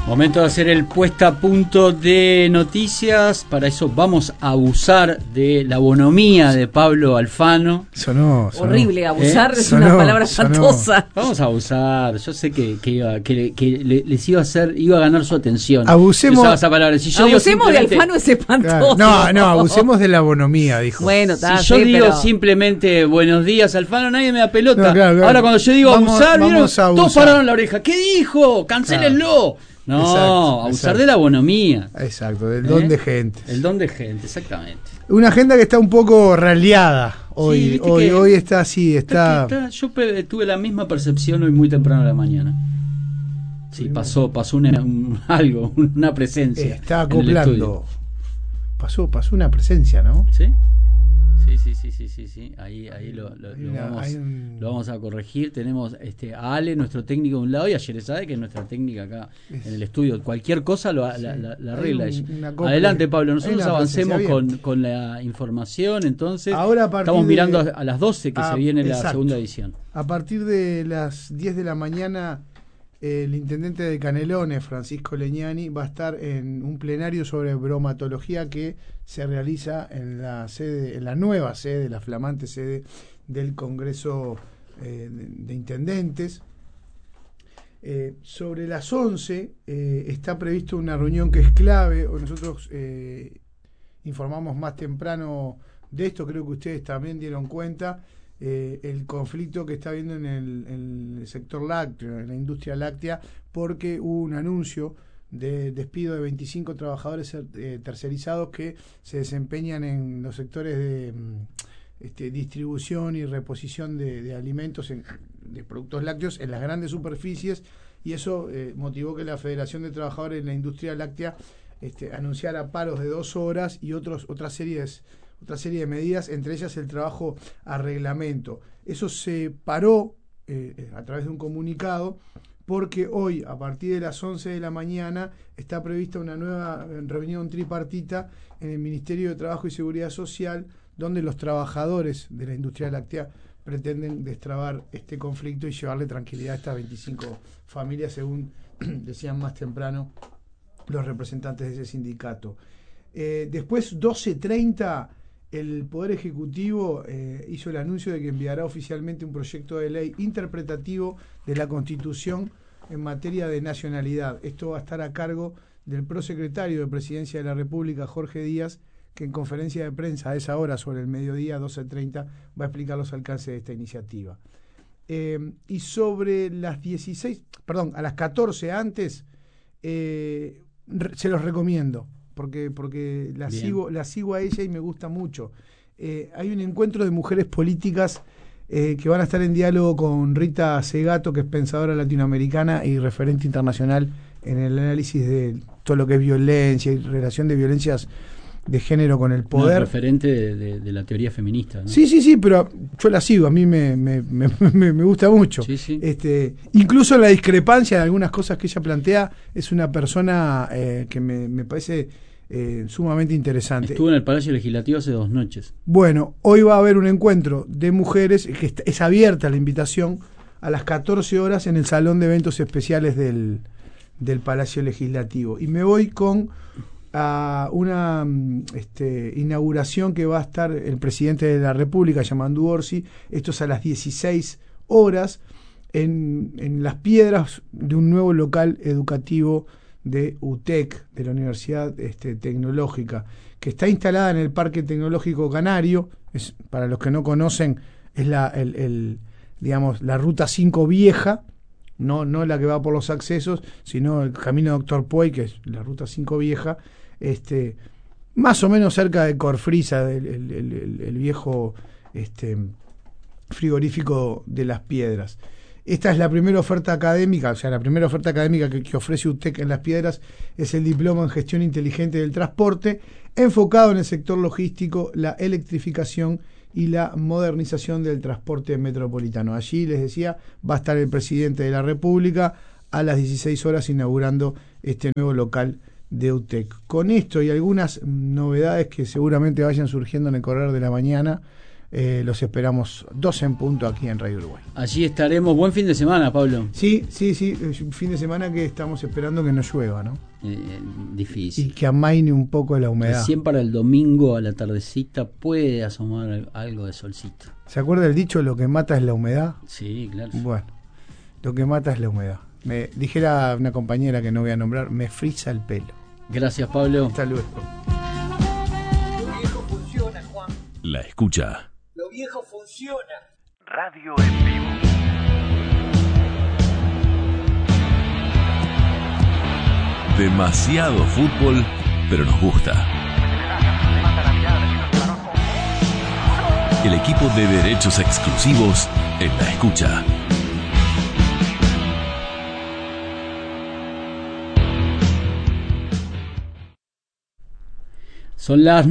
Momento de hacer el puesta a punto de noticias. Para eso vamos a abusar de la bonomía de Pablo Alfano. Sonó. Horrible, abusar es una palabra espantosa. Vamos a abusar. Yo sé que les iba a ganar su atención. Abusemos. Esa palabra. Si yo abusemos de Alfano es espantoso. No, abusemos de la bonomía, dijo. Bueno, si yo digo simplemente buenos días, Alfano, nadie me da pelota. No, claro. Ahora cuando yo digo abusar, todos pararon la oreja. ¿Qué dijo? Cancélenlo. No, exacto, abusar de la bonomía. Exacto, del don de gente. El don de gente, exactamente. Una agenda que está un poco raleada hoy. Sí, hoy está así, está. Yo tuve la misma percepción hoy muy temprano de la mañana. Sí, pasó una presencia. Está acoplando. Pasó una presencia, ¿no? Sí. Sí. Ahí lo vamos a corregir. Tenemos a Ale, nuestro técnico de un lado, y a Yerezade, que es nuestra técnica acá en el estudio. Cualquier cosa la arregla ella. Adelante, Pablo. Nosotros avancemos con la información. Entonces, ahora estamos mirando a las 12 que se viene la segunda edición. A partir de las 10 de la mañana, el intendente de Canelones, Francisco Leñani, va a estar en un plenario sobre bromatología que se realiza en la nueva sede, la flamante sede del Congreso de Intendentes. Sobre las 11 está previsto una reunión que es clave. Nosotros informamos más temprano de esto, creo que ustedes también dieron cuenta. El conflicto que está habiendo en el sector lácteo, en la industria láctea, porque hubo un anuncio de despido de 25 trabajadores tercerizados que se desempeñan en los sectores de distribución y reposición de alimentos, de productos lácteos en las grandes superficies, y eso motivó que la Federación de Trabajadores en la Industria Láctea anunciara paros de 2 horas y otra serie de medidas, entre ellas el trabajo a reglamento. Eso se paró a través de un comunicado, porque hoy, a partir de las 11 de la mañana, está prevista una nueva reunión tripartita en el Ministerio de Trabajo y Seguridad Social, donde los trabajadores de la industria láctea pretenden destrabar este conflicto y llevarle tranquilidad a estas 25 familias, según decían más temprano los representantes de ese sindicato. Después, 12:30, el Poder Ejecutivo hizo el anuncio de que enviará oficialmente un proyecto de ley interpretativo de la Constitución en materia de nacionalidad. Esto va a estar a cargo del prosecretario de Presidencia de la República, Jorge Díaz, que en conferencia de prensa a esa hora, sobre el mediodía, 12:30, va a explicar los alcances de esta iniciativa. Y sobre las a las 14 antes, se los recomiendo, porque la sigo a ella y me gusta mucho. Hay un encuentro de mujeres políticas que van a estar en diálogo con Rita Segato, que es pensadora latinoamericana y referente internacional en el análisis de todo lo que es violencia y relación de violencias de género con el poder. Referente de la teoría feminista, ¿no? Sí, pero yo la sigo, a mí me gusta mucho. Sí. Incluso en la discrepancia de algunas cosas que ella plantea, es una persona que me parece sumamente interesante. Estuvo en el Palacio Legislativo hace 2 noches. Bueno, hoy va a haber un encuentro de mujeres, que es abierta la invitación, a las 14 horas en el Salón de Eventos Especiales del Palacio Legislativo. Y me voy con una inauguración que va a estar el presidente de la República, Yamandu Orsi. Esto es a las 16 horas en Las Piedras, de un nuevo local educativo de UTEC, de la Universidad Tecnológica, que está instalada en el Parque Tecnológico Canario. Para los que no conocen, es la ruta 5 vieja, no la que va por los accesos, sino el camino Doctor Puey, que es la ruta 5 vieja, más o menos cerca de Corfrisa, el viejo frigorífico de Las Piedras. Esta es la primera oferta académica, que ofrece UTEC en Las Piedras, es el Diploma en Gestión Inteligente del Transporte, enfocado en el sector logístico, la electrificación y la modernización del transporte metropolitano. Allí, les decía, va a estar el presidente de la República a las 16 horas inaugurando este nuevo local de UTEC. Con esto y algunas novedades que seguramente vayan surgiendo en el correr de la mañana, los esperamos 12 en punto aquí en Radio Uruguay. Allí estaremos. Buen fin de semana, Pablo. Sí, un fin de semana que estamos esperando que no llueva, ¿no? Difícil. Y que amaine un poco la humedad. Recién para el domingo a la tardecita puede asomar algo de solcito. ¿Se acuerda el dicho, lo que mata es la humedad? Sí, claro. Bueno, lo que mata es la humedad. Me dijera una compañera que no voy a nombrar, me frisa el pelo. Gracias, Pablo. Hasta luego. Lo viejo funciona, Juan. La escucha. Lo viejo funciona. Radio en vivo. Demasiado fútbol, pero nos gusta. El equipo de derechos exclusivos en la escucha. Son las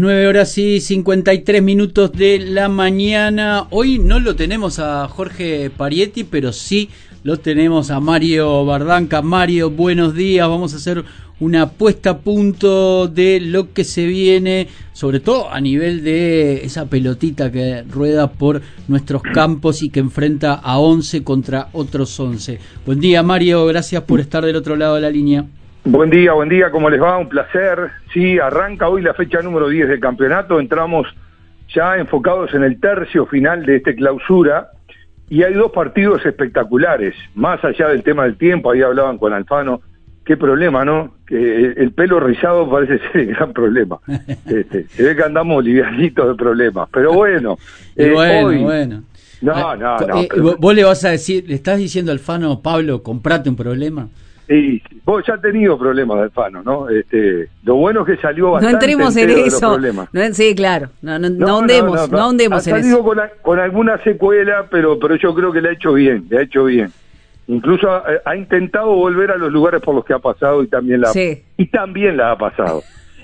9:53 de la mañana. Hoy no lo tenemos a Jorge Parietti, pero sí lo tenemos a Mario Bardanca. Mario, buenos días. Vamos a hacer una puesta a punto de lo que se viene, sobre todo a nivel de esa pelotita que rueda por nuestros campos y que enfrenta a 11 contra otros 11. Buen día, Mario. Gracias por estar del otro lado de la línea. Buen día, ¿cómo les va? Un placer. Sí, arranca hoy la fecha número 10 del campeonato, entramos ya enfocados en el tercio final de este clausura y hay dos partidos espectaculares, más allá del tema del tiempo, ahí hablaban con Alfano, qué problema, ¿no? Que el pelo rizado parece ser el gran problema. Se ve que andamos livianitos de problemas, pero bueno. Bueno. No. ¿Vos le vas a decir, le estás diciendo a Alfano, Pablo, comprate un problema? Sí, vos ya has tenido problemas de Alfano, ¿no? Lo bueno es que salió bastante. No entremos en eso. Sí, claro. No hundemos en eso. Ha salido con alguna secuela, pero yo creo que le ha hecho bien. Incluso ha intentado volver a los lugares por los que ha pasado y también la ha pasado.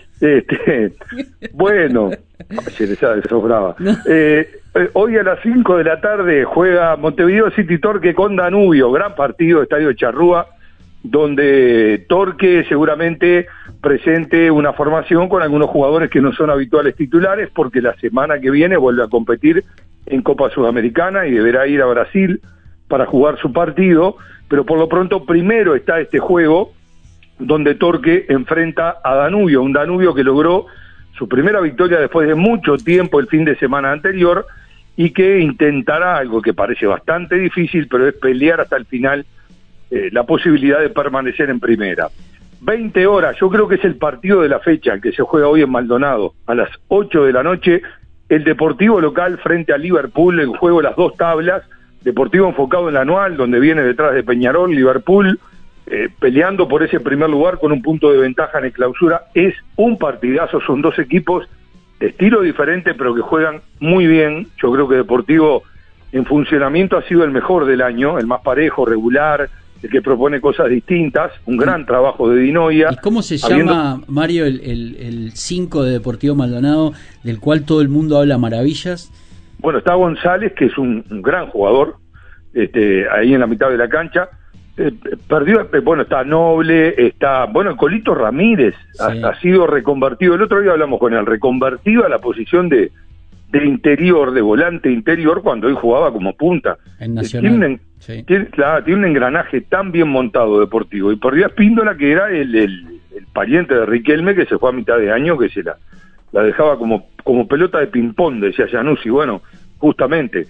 Bueno, ayer esa sobraba. Hoy a las 5 de la tarde juega Montevideo City Torque con Danubio, gran partido, Estadio Charrúa, donde Torque seguramente presente una formación con algunos jugadores que no son habituales titulares, porque la semana que viene vuelve a competir en Copa Sudamericana y deberá ir a Brasil para jugar su partido, pero por lo pronto primero está este juego donde Torque enfrenta a Danubio, un Danubio que logró su primera victoria después de mucho tiempo el fin de semana anterior y que intentará algo que parece bastante difícil, pero es pelear hasta el final la posibilidad de permanecer en primera. 20 horas, yo creo que es el partido de la fecha, que se juega hoy en Maldonado, a las 8 de la noche, el Deportivo local frente a Liverpool, en juego las dos tablas, Deportivo enfocado en la anual, donde viene detrás de Peñarol, Liverpool, peleando por ese primer lugar con un punto de ventaja en el clausura. Es un partidazo, son dos equipos de estilo diferente, pero que juegan muy bien. Yo creo que Deportivo en funcionamiento ha sido el mejor del año, el más parejo, regular, el que propone cosas distintas, un gran trabajo de Dinoia. ¿Y cómo se llama, Mario, el 5 de Deportivo Maldonado, del cual todo el mundo habla maravillas? Bueno, está González, que es un gran jugador, ahí en la mitad de la cancha. Perdió, está Noble, el Colito Ramírez, sí. ha sido reconvertido, el otro día hablamos con él, reconvertido a la posición de interior, de volante interior, cuando él jugaba como punta. En Nacional. Tiene un engranaje tan bien montado Deportivo, y perdió a Espíndola, que era el pariente de Riquelme, que se fue a mitad de año, que se la dejaba como pelota de ping-pong, decía Januzzi. Bueno, justamente,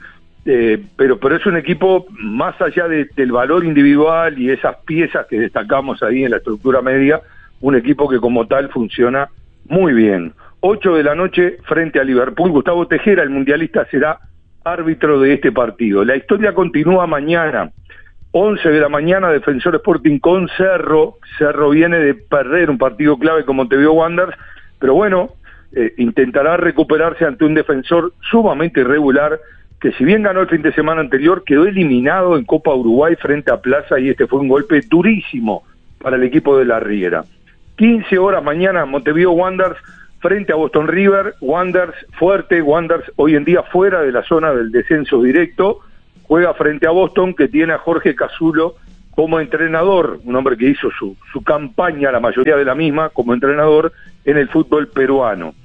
pero es un equipo más allá del valor individual y esas piezas que destacamos ahí en la estructura media, un equipo que como tal funciona muy bien. 8 de la noche frente a Liverpool. Gustavo Tejera, el mundialista, será árbitro de este partido. La historia continúa mañana, 11 de la mañana, Defensor Sporting con Cerro. Cerro viene de perder un partido clave con Montevideo Wanderers, pero bueno, intentará recuperarse ante un Defensor sumamente irregular, que si bien ganó el fin de semana anterior, quedó eliminado en Copa Uruguay frente a Plaza, y este fue un golpe durísimo para el equipo de la Riera. 15 horas mañana, Montevideo Wanderers frente a Boston River. Wanderers fuerte, Wanderers hoy en día fuera de la zona del descenso directo, juega frente a Boston, que tiene a Jorge Casulo como entrenador, un hombre que hizo su campaña, la mayoría de la misma, como entrenador en el fútbol peruano.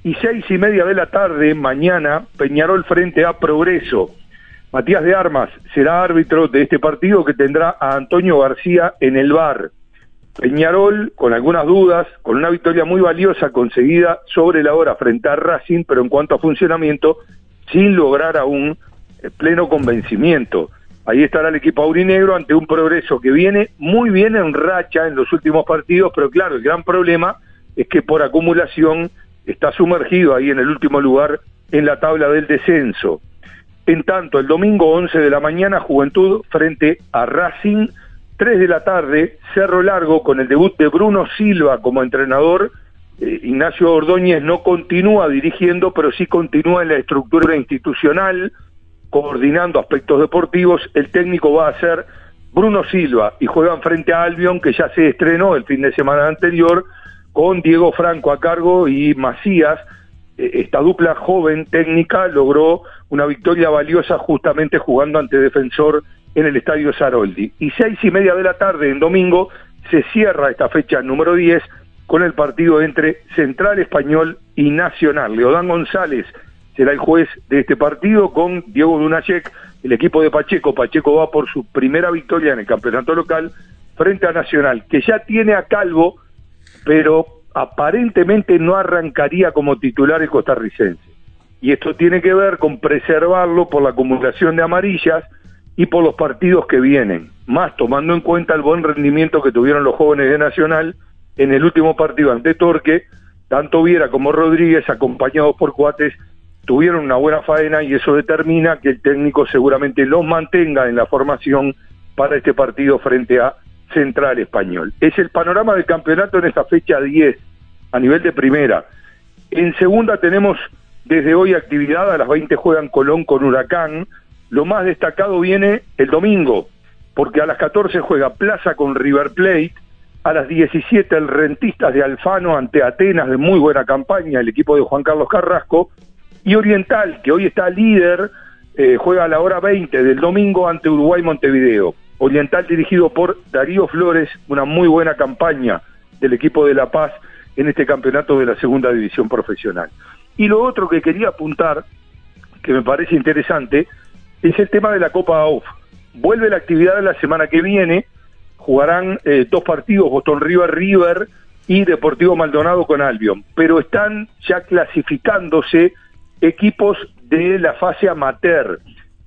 Y 6:30 de la tarde, mañana, Peñarol frente a Progreso. Matías de Armas será árbitro de este partido, que tendrá a Antonio García en el VAR. Peñarol, con algunas dudas, con una victoria muy valiosa conseguida sobre la hora frente a Racing, pero en cuanto a funcionamiento, sin lograr aún pleno convencimiento. Ahí estará el equipo aurinegro ante un Progreso que viene muy bien en racha en los últimos partidos, pero claro, el gran problema es que por acumulación está sumergido ahí en el último lugar en la tabla del descenso. En tanto, el domingo 11 de la mañana, Juventud frente a Racing. 3 de la tarde, Cerro Largo, con el debut de Bruno Silva como entrenador. Ignacio Ordóñez no continúa dirigiendo, pero sí continúa en la estructura institucional, coordinando aspectos deportivos. El técnico va a ser Bruno Silva, y juegan frente a Albion, que ya se estrenó el fin de semana anterior, con Diego Franco a cargo y Macías. Esta dupla joven técnica logró una victoria valiosa justamente jugando ante Defensor en el Estadio Saroldi. Y 6:30 de la tarde en domingo se cierra esta fecha número 10 con el partido entre Central Español y Nacional. Leodán González será el juez de este partido con Diego Dunachek, el equipo de Pacheco. Pacheco va por su primera victoria en el campeonato local frente a Nacional, que ya tiene a Calvo, pero aparentemente no arrancaría como titular el costarricense. Y esto tiene que ver con preservarlo por la acumulación de amarillas y por los partidos que vienen, más tomando en cuenta el buen rendimiento que tuvieron los jóvenes de Nacional en el último partido ante Torque. Tanto Viera como Rodríguez, acompañados por Cuates, tuvieron una buena faena, y eso determina que el técnico seguramente los mantenga en la formación para este partido frente a Central Español. Es el panorama del campeonato en esta fecha 10 a nivel de primera. En segunda tenemos desde hoy actividad. A las 20 juegan Colón con Huracán. Lo más destacado viene el domingo, porque a las 14 juega Plaza con River Plate. A las 17 el Rentistas de Alfano ante Atenas, de muy buena campaña, el equipo de Juan Carlos Carrasco. Y Oriental, que hoy está líder, juega a la hora 20 del domingo ante Uruguay Montevideo. Oriental dirigido por Darío Flores, una muy buena campaña del equipo de La Paz en este campeonato de la segunda división profesional. Y lo otro que quería apuntar, que me parece interesante, es el tema de la Copa AUF. Vuelve la actividad la semana que viene, jugarán 2 partidos, Boston River y Deportivo Maldonado con Albion, pero están ya clasificándose equipos de la fase amateur.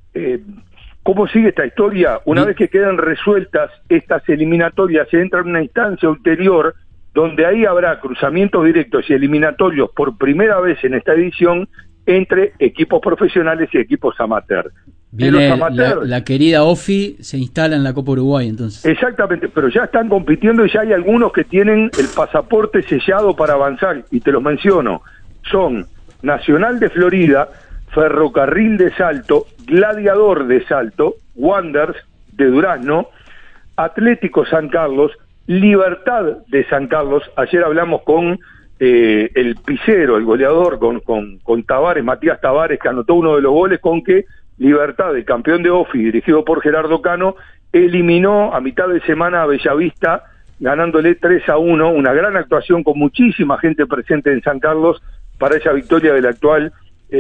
¿Cómo sigue esta historia? Una vez que quedan resueltas estas eliminatorias, se entra en una instancia ulterior donde ahí habrá cruzamientos directos y eliminatorios por primera vez en esta edición entre equipos profesionales y equipos amateur. Viene la querida OFI, se instala en la Copa Uruguay, entonces. Exactamente, pero ya están compitiendo y ya hay algunos que tienen el pasaporte sellado para avanzar, y te los menciono. Son Nacional de Florida, Ferrocarril de Salto, Gladiador de Salto, Wanderers de Durazno, Atlético San Carlos, Libertad de San Carlos. Ayer hablamos con el Picero, el goleador, con Tavares, Matías Tavares, que anotó uno de los goles, con que Libertad, el campeón de OFI, dirigido por Gerardo Cano, eliminó a mitad de semana a Bellavista, ganándole 3-1, una gran actuación con muchísima gente presente en San Carlos para esa victoria del actual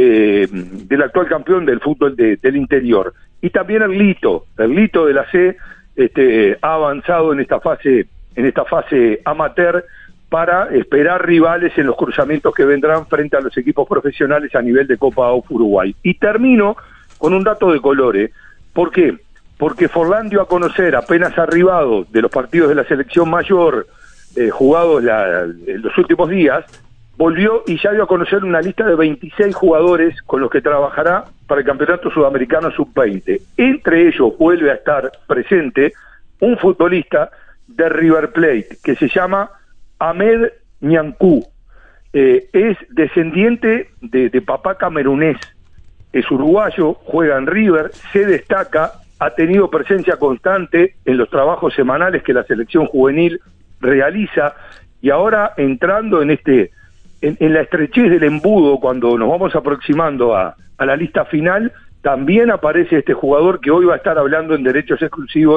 campeón del fútbol del interior. Y también el Lito de la C ha avanzado en esta fase amateur para esperar rivales en los cruzamientos que vendrán frente a los equipos profesionales a nivel de Copa AUF Uruguay. Y termino con un dato de colores. ¿Por qué? Porque Forlán dio a conocer, apenas arribado de los partidos de la selección mayor jugados en los últimos días, volvió y ya dio a conocer una lista de 26 jugadores con los que trabajará para el Campeonato Sudamericano Sub-20. Entre ellos vuelve a estar presente un futbolista de River Plate que se llama Ahmed Ñancú. Es descendiente de papá camerunés, es uruguayo, juega en River, se destaca, ha tenido presencia constante en los trabajos semanales que la selección juvenil realiza, y ahora entrando en la estrechez del embudo, cuando nos vamos aproximando a la lista final, también aparece este jugador que hoy va a estar hablando en derechos exclusivos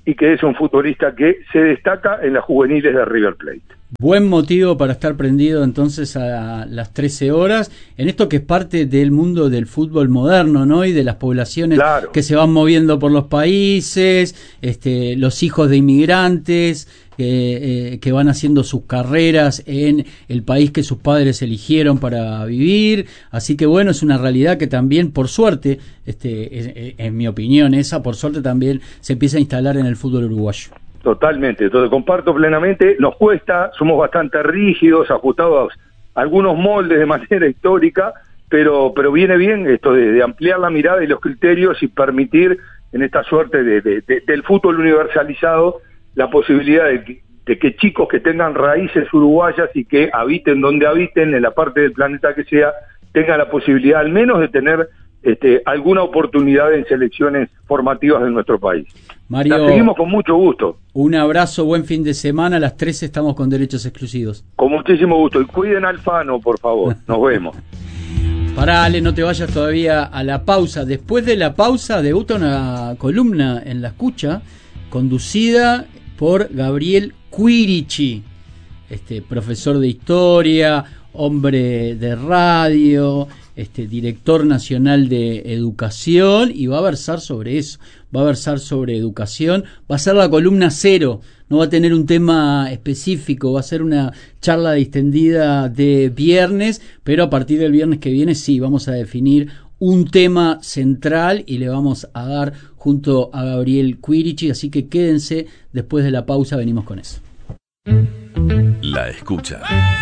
y que es un futbolista que se destaca en las juveniles de River Plate. Buen motivo para estar prendido entonces a las 13 horas, en esto que es parte del mundo del fútbol moderno, ¿no? Y de las poblaciones que se van moviendo por los países, los hijos de inmigrantes que van haciendo sus carreras en el país que sus padres eligieron para vivir. Así que bueno, es una realidad que también, por suerte, en mi opinión, por suerte también se empieza a instalar en el fútbol uruguayo. Totalmente, entonces comparto plenamente, nos cuesta, somos bastante rígidos, ajustados a algunos moldes de manera histórica, pero viene bien esto de ampliar la mirada y los criterios y permitir en esta suerte del fútbol universalizado la posibilidad de que chicos que tengan raíces uruguayas y que habiten donde habiten, en la parte del planeta que sea, tengan la posibilidad al menos de tener alguna oportunidad en selecciones formativas de nuestro país. Mario, la seguimos con mucho gusto. Un abrazo, buen fin de semana. A las 13 estamos con Derechos Exclusivos. Con muchísimo gusto. Y cuiden a Alfano, por favor. Nos vemos. Pará, Ale, no te vayas todavía a la pausa. Después de la pausa debuta una columna en La Escucha, conducida por Gabriel Quirici, profesor de historia, hombre de radio, director nacional de educación, y va a versar sobre eso, va a versar sobre educación, va a ser la columna cero, no va a tener un tema específico, va a ser una charla distendida de viernes, pero a partir del viernes que viene sí, vamos a definir un tema central y le vamos a dar junto a Gabriel Quirici, así que quédense, después de la pausa venimos con eso. La Escucha.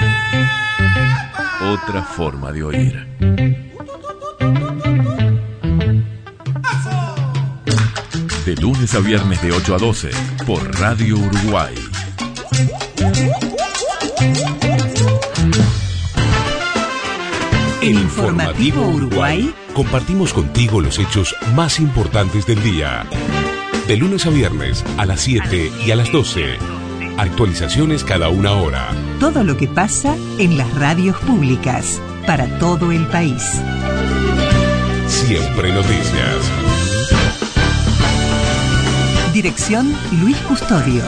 Otra forma de oír. De lunes a viernes de 8 a 12 por Radio Uruguay. En Informativo Uruguay compartimos contigo los hechos más importantes del día. De lunes a viernes a las 7 y a las 12. Actualizaciones cada una hora. Todo lo que pasa en las radios públicas para todo el país. Siempre noticias. Dirección Luis Custodio.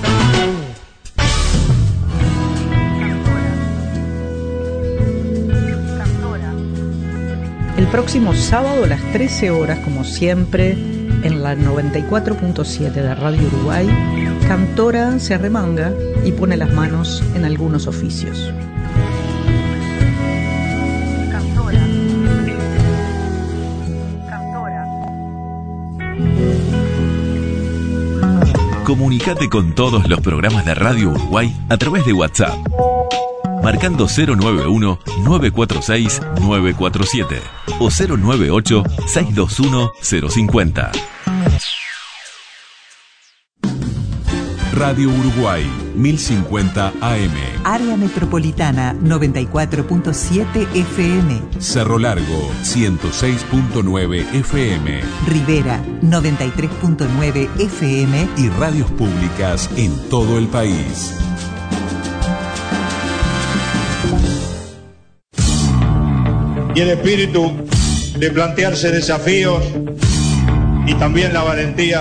El próximo sábado a las 13 horas, como siempre, en la 94.7 de Radio Uruguay, Cantora se arremanga y pone las manos en algunos oficios. Comunicate con todos los programas de Radio Uruguay a través de WhatsApp, marcando 091-946-947 o 098-621-050. Radio Uruguay, 1050 AM. Área Metropolitana, 94.7 FM. Cerro Largo, 106.9 FM. Rivera, 93.9 FM. Y radios públicas en todo el país. Y el espíritu de plantearse desafíos y también la valentía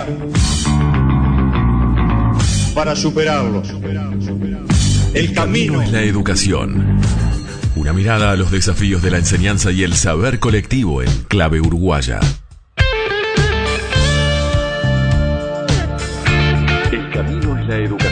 para superarlos. El camino es la educación. Una mirada a los desafíos de la enseñanza y el saber colectivo en clave uruguaya. El camino es la educación.